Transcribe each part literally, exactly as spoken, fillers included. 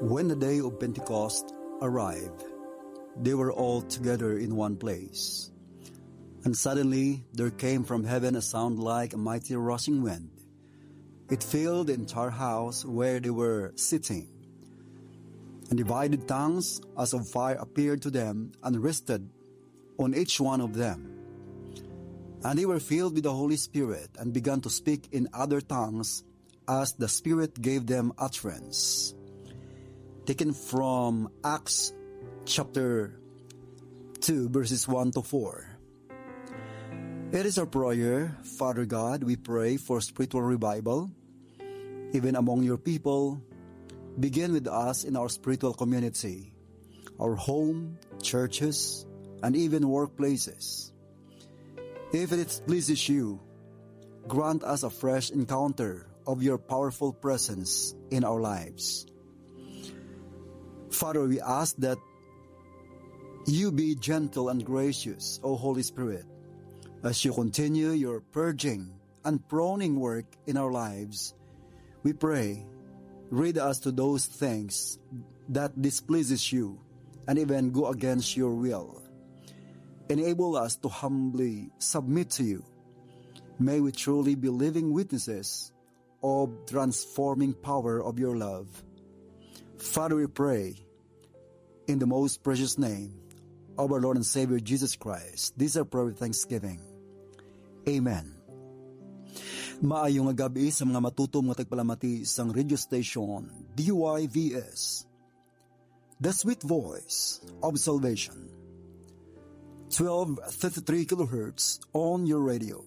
When the day of Pentecost arrived, they were all together in one place. And suddenly there came from heaven a sound like a mighty rushing wind. It filled the entire house where they were sitting. And divided tongues as of fire appeared to them and rested on each one of them. And they were filled with the Holy Spirit and began to speak in other tongues as the Spirit gave them utterance. Taken from Acts chapter two, verses one to four. It is our prayer, Father God, we pray for spiritual revival, even among your people. Begin with us in our spiritual community, our home, churches, and even workplaces. If it pleases you, grant us a fresh encounter of your powerful presence in our lives. Father, we ask that you be gentle and gracious, O Holy Spirit, as you continue your purging and pruning work in our lives. We pray, rid us to those things that displeases you and even go against your will. Enable us to humbly submit to you. May we truly be living witnesses of transforming power of your love. Father, we pray in the most precious name of our Lord and Savior Jesus Christ. This is our prayer with thanksgiving. Amen. Maayong gabi sa mga matutom nga tagpalamati sang radio station D Y V S, The Sweet Voice of Salvation, twelve thirty-three kilohertz on your radio.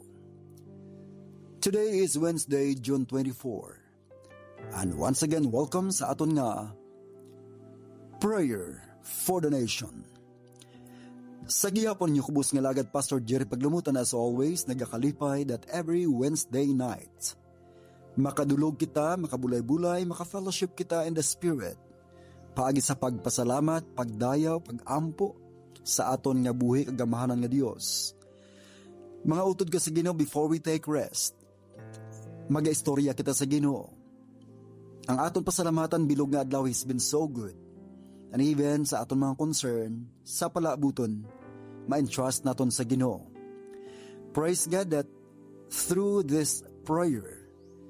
Today is Wednesday, June twenty-fourth, and once again, welcome sa aton nga Prayer for the Nation. Sa gihapon niyo kubos nga lagad Pastor Jerry Paglumutan, as always, nagakalipay that every Wednesday night, makadulog kita, makabulay-bulay, makafellowship kita in the Spirit, paagi sa pagpasalamat, pagdayaw, pagampo sa aton nga buhi kagamahanan nga Dios. Mga utod ka sa Ginoo, before we take rest, maga-istorya kita sa Ginoo. Ang aton pasalamatan bilog nga adlaw has been so good. And even sa aton mga concern, sa palaabuton, ma-entrust naton sa Ginoo. Praise God that through this prayer,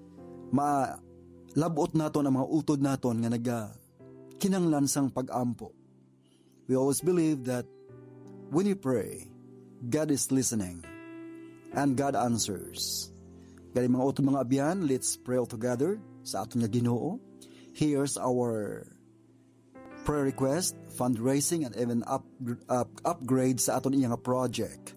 malabot naton ang mga utod naton nga naga kinanglan sang pag-ampo. We always believe that when we pray, God is listening and God answers. Kaya mga utod mga abyan, let's pray all together sa aton nga Ginoo. Here's our prayer request, fundraising, and even up, up, upgrade sa aton iyang project.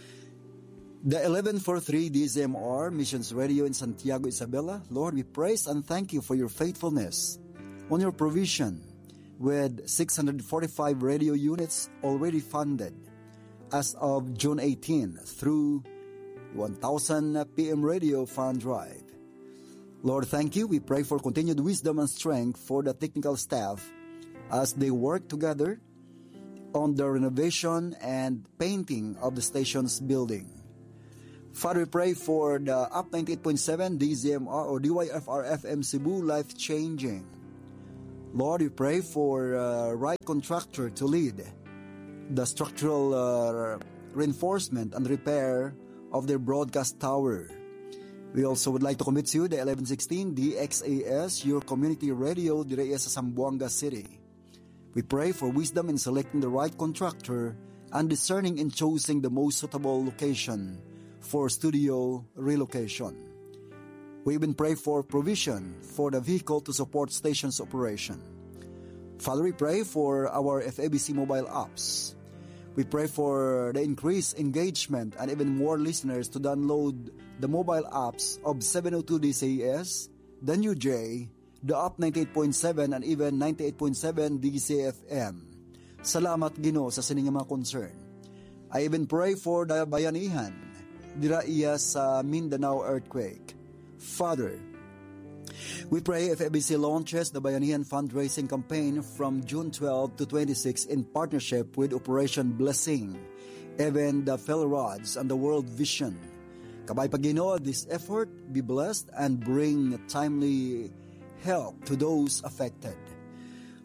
The eleven forty-three D Z M R Missions Radio in Santiago, Isabela. Lord, we praise and thank you for your faithfulness on your provision with six hundred forty-five radio units already funded as of June eighteenth through one thousand P M radio fund drive. Lord, thank you. We pray for continued wisdom and strength for the technical staff as they work together on the renovation and painting of the station's building. Father, we pray for the Up ninety-eight point seven D Z M R or D Y F R F M Cebu Life Changing. Lord, we pray for uh, right contractor to lead the structural uh, reinforcement and repair of their broadcast tower. We also would like to commit to you the eleven sixteen D X A S, your community radio dire sa Zamboanga City. We pray for wisdom in selecting the right contractor and discerning in choosing the most suitable location for studio relocation. We even pray for provision for the vehicle to support station's operation. Father, we pray for our F A B C mobile apps. We pray for the increased engagement and even more listeners to download the mobile apps of seven oh two D C S, the New J, the Up ninety-eight point seven, and even ninety-eight point seven D C F M. Salamat, Ginoo, sa sining mga concern. I even pray for the bayanihan dira iya sa Mindanao earthquake. Father, we pray F A B C launches the Bayanihan fundraising campaign from June twelfth to twenty-sixth in partnership with Operation Blessing, even the Fellow Rods and the World Vision. Kabay Pagino, this effort be blessed and bring timely help to those affected.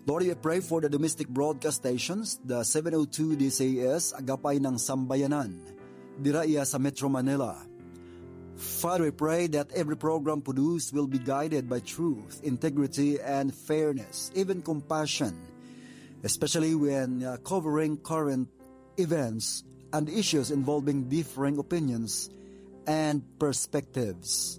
Lord, we pray for the domestic broadcast stations, the seven oh two D C S, Agapay ng Sambayanan, dira iya sa Metro Manila. Father, we pray that every program produced will be guided by truth, integrity, and fairness, even compassion, especially when uh, covering current events and issues involving differing opinions and perspectives.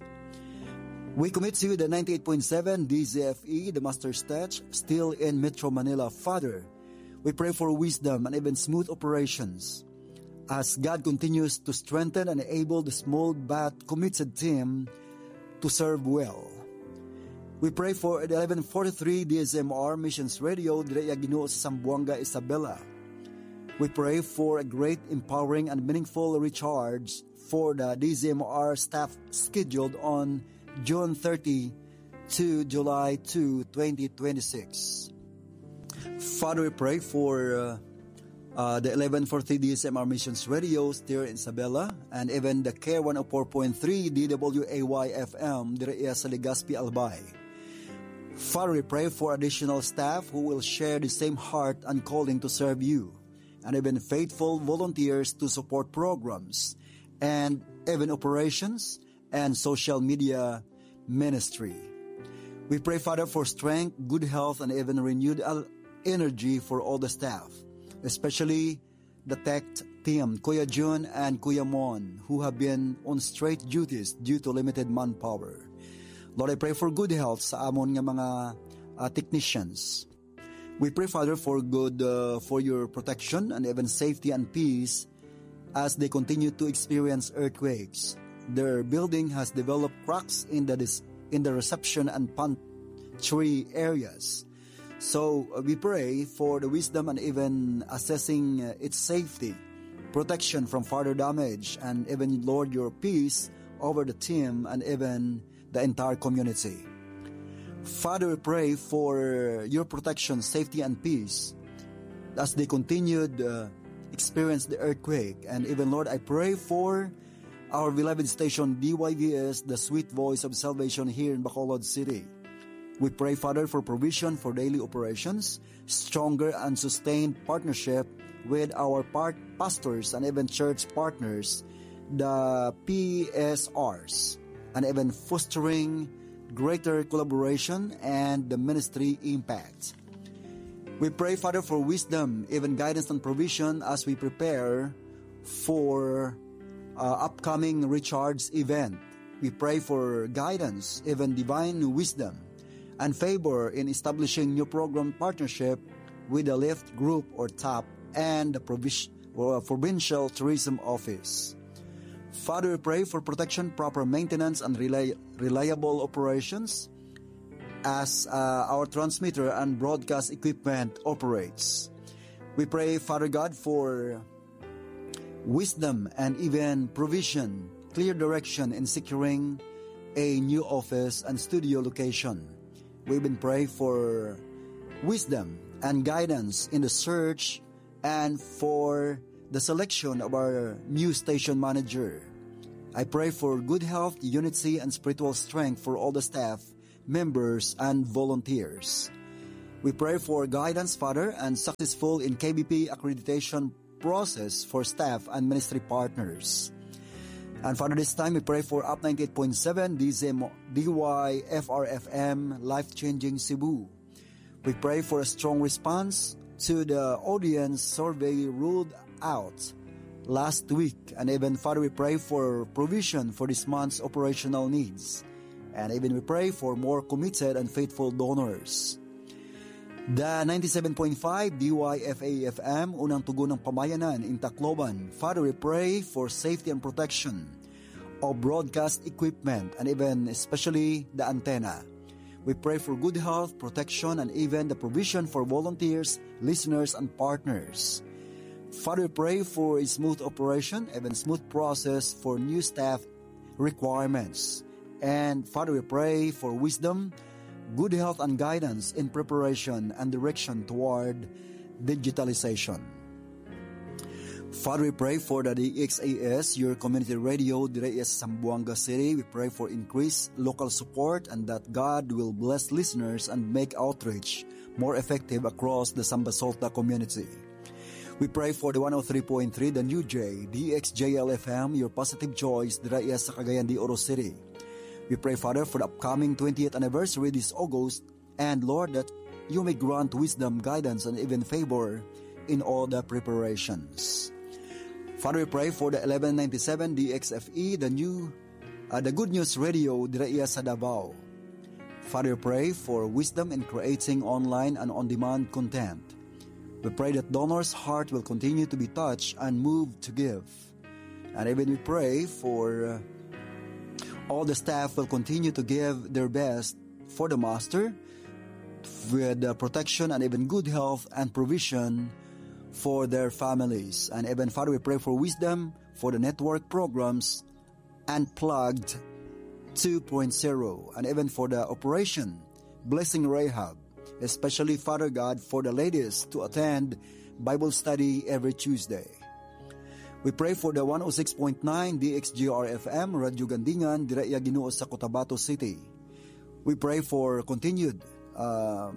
We commit to the ninety-eight point seven D Z F E, the master stage, still in Metro Manila. Father, we pray for wisdom and even smooth operations as God continues to strengthen and enable the small but committed team to serve well. We pray for the eleven forty-three D S M R Missions Radio, Direya Ginoo sa Zamboanga, Isabela. We pray for a great, empowering, and meaningful recharge for the D Z M R staff scheduled on June thirtieth to July second, twenty twenty-six. Father, we pray for uh, uh, the eleven forty D S M R Missions Radio here in Isabela, and even the Care one oh four point three D W A Y F M dire sa Legazpi, Albay. Father, we pray for additional staff who will share the same heart and calling to serve you, and even faithful volunteers to support programs and even operations and social media ministry. We pray, Father, for strength, good health, and even renewed energy for all the staff, especially the tech team, Kuya Jun and Kuya Mon, who have been on straight duties due to limited manpower. Lord, I pray for good health sa amon nga mga uh, technicians. We pray, Father, for good, uh, for your protection and even safety and peace as they continue to experience earthquakes. Their building has developed cracks in the dis- in the reception and pantry areas. So uh, we pray for the wisdom and even assessing uh, its safety, protection from further damage, and even, Lord, your peace over the team and even the entire community. Father, we pray for your protection, safety, and peace as they continued uh, experience the earthquake. And even, Lord, I pray for our beloved station D Y V S, the sweet voice of salvation here in Bacolod City. We pray, Father, for provision for daily operations, stronger and sustained partnership with our part pastors and even church partners, the P S Rs, and even fostering greater collaboration and the ministry impact. We pray, Father, for wisdom, even guidance and provision as we prepare for uh, upcoming recharge event. We pray for guidance, even divine wisdom, and favor in establishing new program partnership with the Lift Group or T A P and the Provis- or Provincial Tourism Office. Father, we pray for protection, proper maintenance, and reli- reliable operations as uh, our transmitter and broadcast equipment operates. We pray, Father God, for wisdom and even provision, clear direction in securing a new office and studio location. We even pray for wisdom and guidance in the search and for the selection of our new station manager. I pray for good health, unity, and spiritual strength for all the staff, members, and volunteers. We pray for guidance, Father, and successful in K B P accreditation process for staff and ministry partners. And Father, this time we pray for Up ninety-eight point seven D Y F R F M, Life-Changing Cebu. We pray for a strong response to the audience survey ruled out last week. And even, Father, we pray for provision for this month's operational needs. And even we pray for more committed and faithful donors. The ninety-seven point five D Y F A F M, unang tugon ng pamayanan in Tacloban. Father, we pray for safety and protection of broadcast equipment and even especially the antenna. We pray for good health, protection, and even the provision for volunteers, listeners, and partners. Father, we pray for a smooth operation, even smooth process for new staff requirements. And Father, we pray for wisdom, good health, and guidance in preparation and direction toward digitalization. Father, we pray for the D X A S, your community radio, dire sa Zamboanga City. We pray for increased local support and that God will bless listeners and make outreach more effective across the Sambasolta community. We pray for the one oh three point three, the New J, D X J L F M, your positive choice, dira iya sa Cagayan de Oro City. We pray, Father, for the upcoming twentieth anniversary this August, and Lord, that you may grant wisdom, guidance, and even favor in all the preparations. Father, we pray for the eleven ninety-seven D X F E, the new, uh, the Good News Radio, dira iya sa Davao. Father, we pray for wisdom in creating online and on-demand content. We pray that donors' heart will continue to be touched and moved to give. And even we pray for uh, all the staff will continue to give their best for the Master with uh, protection and even good health and provision for their families. And even, Father, we pray for wisdom for the network programs Unplugged two point oh, and even for the Operation Blessing Rahab, especially, Father God, for the ladies to attend Bible study every Tuesday. We pray for the one oh six point nine D X G R F M, Radyo Gandingan, dira iya Ginoo sa Cotabato City. We pray for continued uh,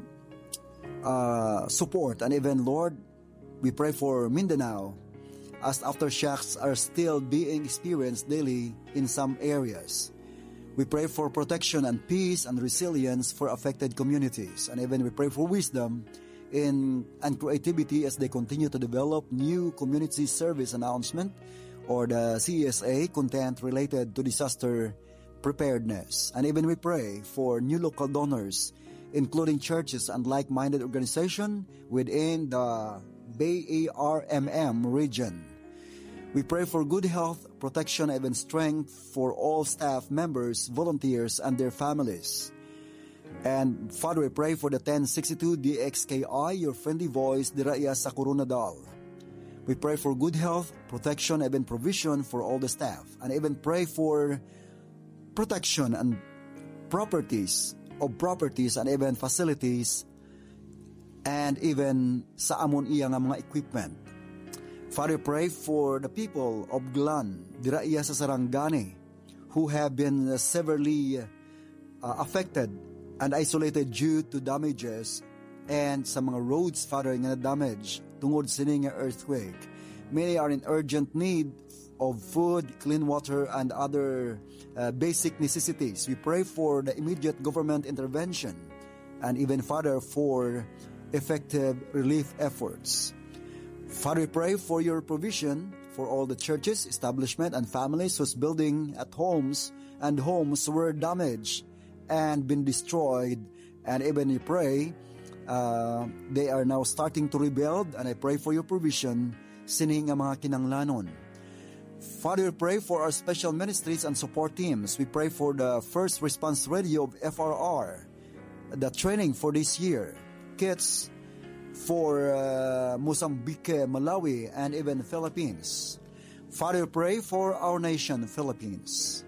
uh, support, and even, Lord, we pray for Mindanao, as aftershocks are still being experienced daily in some areas. We pray for protection and peace and resilience for affected communities. And even we pray for wisdom in and creativity as they continue to develop new community service announcement or the C S A content related to disaster preparedness. And even we pray for new local donors, including churches and like-minded organizations within the Bay A R M M region. We pray for good health, protection, and even strength for all staff members, volunteers, and their families. And Father, we pray for the ten sixty-two D X K I, your friendly voice, dira iya sa Coronadal. We pray for good health, protection, and even provision for all the staff. And even pray for protection and properties of properties and even facilities and even sa amon iya nga mga equipment. Father, pray for the people of Glan, dira iya sa Sarangani, who have been uh, severely uh, affected and isolated due to damages and sa mga roads, Father, nga damage tungod sini nga earthquake. Many are in urgent need of food, clean water, and other uh, basic necessities. We pray for the immediate government intervention and even, Father, for effective relief efforts. Father, we pray for your provision for all the churches, establishment, and families whose building at homes and homes were damaged and been destroyed. And even we pray, uh, they are now starting to rebuild, and I pray for your provision, sining ang mga kinanglanon. Father, we pray for our special ministries and support teams. We pray for the First Response Radio of F R R, the training for this year, kits for uh, Mozambique, Malawi, and even Philippines. Father, pray for our nation, Philippines.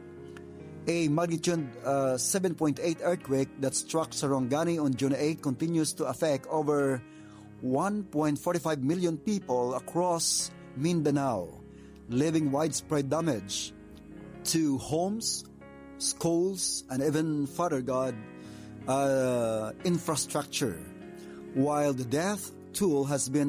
A magnitude uh, seven point eight earthquake that struck Sarangani on June eighth continues to affect over one point four five million people across Mindanao, leaving widespread damage to homes, schools, and even, Father God, uh, infrastructure. While the death toll has been